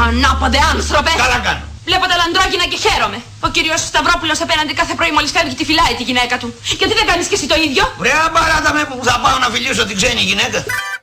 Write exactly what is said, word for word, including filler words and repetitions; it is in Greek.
Ανάποδε άνθρωπε! Καλά κάνω. Βλέπω τα λαντρόγινα και χαίρομαι. Ο κύριος Σταυρόπουλος απέναντι κάθε πρωί μόλις φεύγει τη φυλάει τη γυναίκα του. Γιατί δεν κάνεις και εσύ το ίδιο? Βρέα παράτα με που θα πάω να φιλήσω την ξένη γυναίκα.